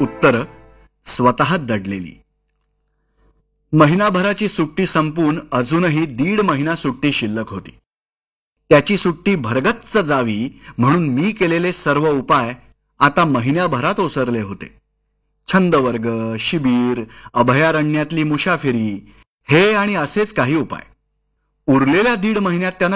उत्तर स्वतः दडलेली. महिनाभराची सुट्टी संपून अजूनही 1.5 महिना सुट्टी शिल्लक होती. त्याची सुट्टी भरगच्च जावी म्हणून मी केलेले सर्व उपाय आता महिन्याभरात ओसरले होते. छंदवर्ग, शिबीर, अभयारण्यातली मुसाफिरी, हे आणि असेच काही उपाय. उरलेल्या 1.5 महिन्यात त्यानं